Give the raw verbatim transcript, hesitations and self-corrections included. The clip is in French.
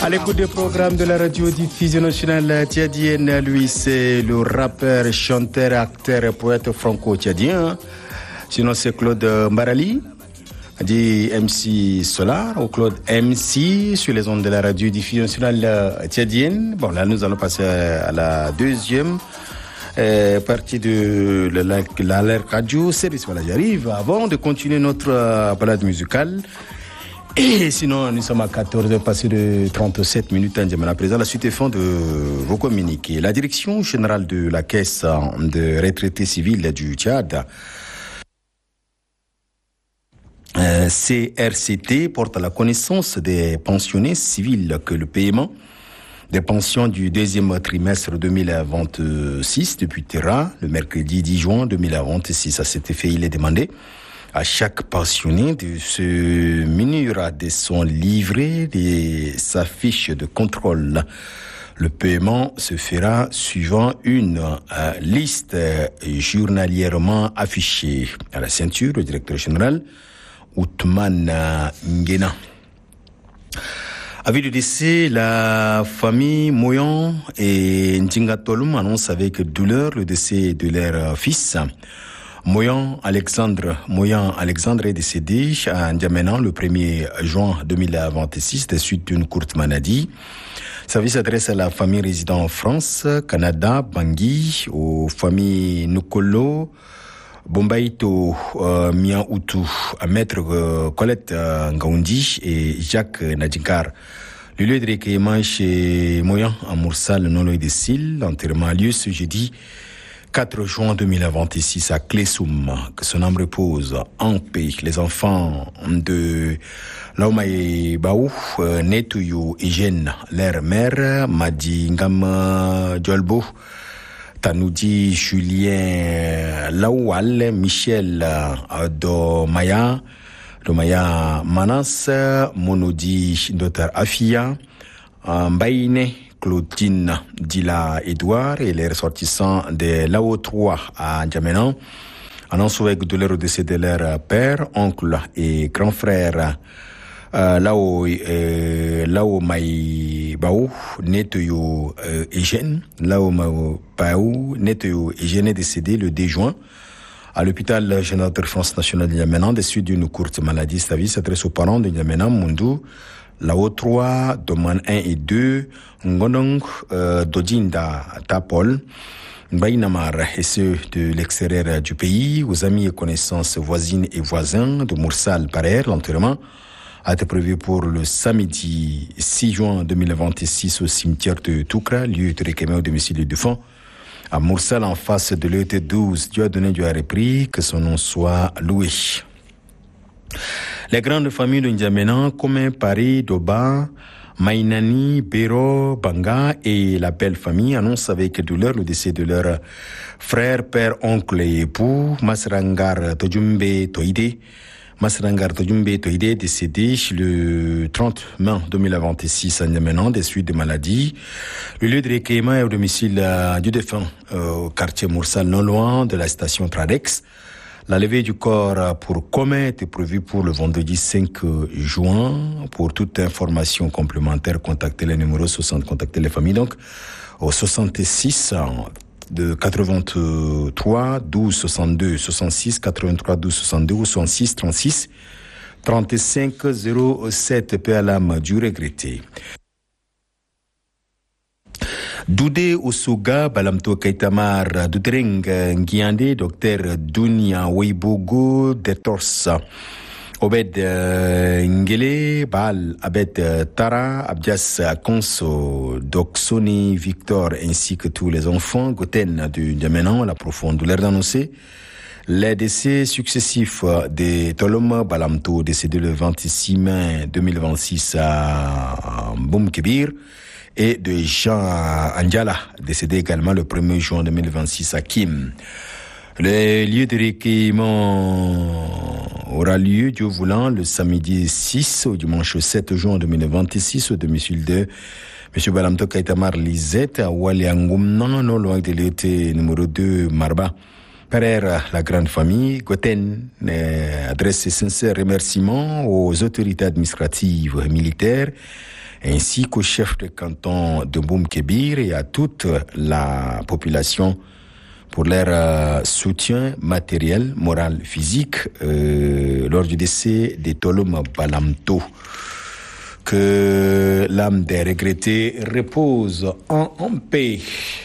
À l'écoute des programmes de la radio-diffusion nationale tchadienne, lui c'est le rappeur, chanteur, acteur et poète franco-tchadien. Sinon c'est Claude Mbarali, dit M C Solar ou Claude M C sur les ondes de la radio-diffusion nationale tchadienne. Bon là nous allons passer à la deuxième euh, partie de l'alerte radio. Service, voilà j'arrive. Avant de continuer notre euh, balade musicale. Et sinon, nous sommes à quatorze heures passées de trente-sept minutes en Djamena. À présent, la suite est fin de vos communiqués. La direction générale de la caisse de retraités civils du Tchad, euh, C R C T, porte à la connaissance des pensionnés civils que le paiement des pensions du deuxième trimestre deux mille vingt-six depuis Terra, le mercredi dix juin deux mille vingt-six, à cet effet, il est demandé à chaque pensionné de se munir de son livret et sa fiche de contrôle. Le paiement se fera suivant une euh, liste journalièrement affichée. À la ceinture, le directeur général, Othman Nguena. Avis de décès, la famille Moyon et Ndingatolum annonce avec douleur le décès de leur fils. Moyan Alexandre, Moyan Alexandre est décédé à N'Djamena le premier juin deux mille vingt-six des suites d'une courte maladie. Le service s'adresse à la famille résidant en France, Canada, Bangui, aux familles Nukolo, Bombaïto, euh, Miaoutou, à maître euh, Colette euh, Ngaoundi et Jacques Nadjinkar. Le lieu de recueillement chez Moyan à Moursal, non loin de Sils, l'enterrement a lieu ce jeudi quatre juin deux mille vingt-six à Klessoum, que son âme repose en paix. Les enfants de Laomaye Baou, euh, Netouyo et Jeanne, leur mère, Madi Ngam Djolbo, Tanoudi Julien Laoual, Michel Domaya, Domaya Manas, Monodi Docteur Afia, Mbaïne, Claudine Dila Edouard et les ressortissants de l'A O trois à N'Djamena annoncent avec douleur le décès de leur père, oncle et grand frère euh, Lao euh, Lao Mai Baou Netoyo euh, Eugène Lao Mai Baou Netoyo Eugène est décédé le deux juin à l'hôpital général de France nationale de N'Djamena des suites d'une courte maladie. Sa vie s'adresse aux parents de N'Djamena, Mundou, l'A O trois, Doman un et deux, Ngonong, euh, Dodinda, Tapol, Mbaïnamar et ceux de l'extérieur du pays, aux amis et connaissances voisines et voisins de Moursal Parer. L'enterrement a été prévu pour le samedi six juin deux mille vingt-six au cimetière de Toukra, lieu de recueillement au domicile du défunt. À Moursal, en face de l'E T douze, Dieu a donné, Dieu a repris, que son nom soit loué. Les grandes familles de N'Djamena, comme Paris, Doba, Mainani, Bero, Banga et la belle famille annoncent avec douleur le décès de leur frère, père, oncle et époux, Masrangar Tojumbe Toide. Masrangar Tojumbe Toide décédé le trente mai deux mille vingt-six à N'Djamena des suites de maladies. Le lieu de recueillement est au domicile du défunt, au quartier Moursal, non loin de la station Tradex. La levée du corps pour commun est prévue pour le vendredi cinq juin. Pour toute information complémentaire, contactez le numéro soixante, contactez les familles donc au soixante-six de quatre-vingt-trois douze soixante-deux, soixante-six quatre-vingt-trois douze soixante-deux ou soixante-six trente-six trente-cinq zéro sept. Paix à l'âme du regretté. Doudé Osuga, Balamto Kaitamar, Doudreng Ngiande, docteur Dunia Weibogo, Detors, Obed Ngele, Bal, Abed Tara, Abdias Akonso, Doksoni Victor, ainsi que tous les enfants, Goten du N'Djamena, la profonde douleur d'annoncer les décès successifs de Tolom Balamto, décédé le vingt-six mai deux mille vingt-six à Boumkebir, et de Jean Andjala, décédé également le premier juin deux mille vingt-six à Kim. Le lieu de recueillement aura lieu, Dieu voulant, le samedi six au dimanche sept juin deux mille vingt-six au domicile de M. Balamto Kaitamar Lisette à Waliangumnan, non loin de l'E T numéro deux Marba. Par la grande famille, Goten adresse ses sincères remerciements aux autorités administratives et militaires ainsi qu'au chef de canton de Boum-Kébir et à toute la population pour leur euh, soutien matériel, moral, physique euh, lors du décès de Tolom Balamto. Que l'âme des regrettés repose en, en paix.